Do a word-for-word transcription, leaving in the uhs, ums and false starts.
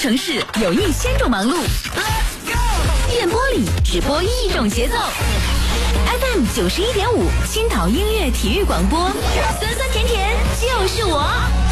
城市有一千种忙碌。电波里只播一种节奏。F M 九十一点五，青岛音乐体育广播，酸酸甜甜就是我。